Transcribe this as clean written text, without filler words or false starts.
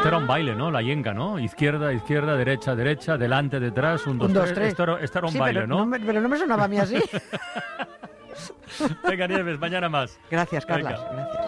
Esto era un baile, ¿no? La yenga, ¿no? Izquierda, izquierda, derecha, derecha, delante, detrás, 1, 2, 3. Esto era un baile, pero, ¿no? Pero no me sonaba a mí así. Venga, Nieves, mañana más. Gracias, Carlas. Venga. Gracias.